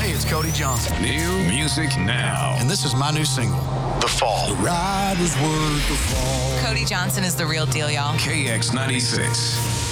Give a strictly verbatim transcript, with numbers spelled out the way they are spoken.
Hey, it's Cody Johnson. New music now. And this is my new single, The Fall. The ride was worth the fall. Cody Johnson is the real deal, y'all. K X ninety-six.